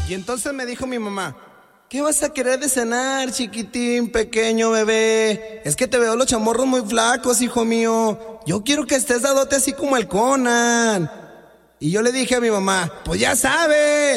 Y entonces me dijo mi mamá: ¿qué vas a querer de cenar, chiquitín, pequeño bebé? Es que te veo los chamorros muy flacos, hijo mío. Yo quiero que estés dadote así como el Conan. Y yo le dije a mi mamá: pues ya sabes.